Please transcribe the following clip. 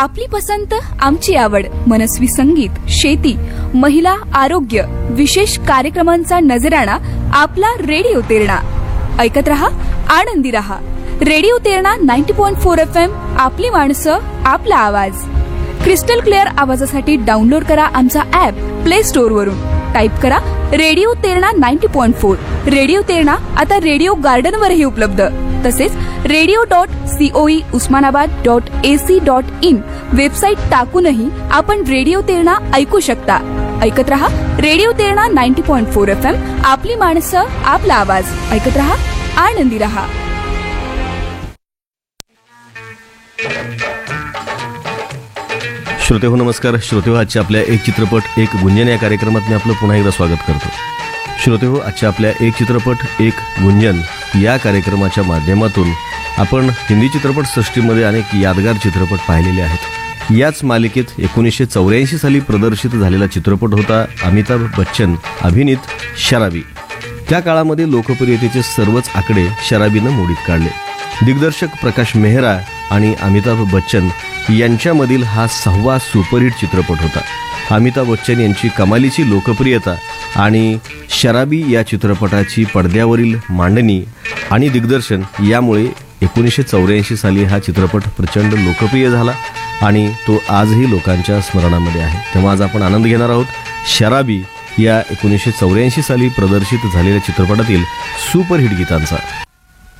आपली पसंत आमची आवड, मनस्वी संगीत, शेती, महिला, आरोग्य, विशेष कार्यक्रमांचा नजराणा आपला रेडिओ तेरणा. ऐकत रहा, आनंदी रहा. Radio Terna 90.4 FM. आपली माणसं, आपला आवाज. क्रिस्टल क्लिअर आवाजासाठी डाउनलोड करा आमचा ऍप प्ले स्टोअर वरून. टाईप करा रेडिओ तेरणा 90.4. रेडिओ तेरणा आता रेडिओ गार्डन वरही उपलब्ध. तसेच radio.coe usmanabad.ac.in वेबसाईट टाकूनही आपण रेडिओ तेरणा ऐकू शकता. ऐकत रहा रेडिओ तेरणा 90.4 FM. आपली माणसं, आपला आवाज. ऐकत रहा, आनंदी रहा. श्रोते हो नमस्कार. श्रोते हो, आजच्या आपल्या एक चित्रपट एक गुंजन या कार्यक्रमात मी आपलं पुन्हा एकदा स्वागत करतो. श्रोते हो, आजच्या आपल्या एक चित्रपट एक गुंजन या कार्यक्रमाच्या माध्यमातून आपण हिंदी चित्रपट सृष्टीमध्ये अनेक यादगार चित्रपट पाहिलेले आहेत. याच मालिकेत 1984 साली प्रदर्शित झालेला चित्रपट होता अमिताभ बच्चन अभिनीत शराबी. त्या काळामध्ये लोकप्रियतेचे सर्वच आकडे शराबीनं मोडीत काढले. दिग्दर्शक प्रकाश मेहरा आणि अमिताभ बच्चन यांच्यामधील हा 6वा सुपरहिट चित्रपट होता. अमिताभ बच्चन यांची कमालीची लोकप्रियता आणि शराबी या चित्रपटाची पडद्यावरील मांडणी आणि दिग्दर्शन यामुळे 1984 साली हा चित्रपट प्रचंड लोकप्रिय झाला आणि तो आजही लोकांच्या स्मरणामध्ये आहे. तेव्हा आज आपण आनंद घेणार आहोत शराबी या 1984 साली प्रदर्शित झालेल्या चित्रपटातील सुपरहिट गीतांचा.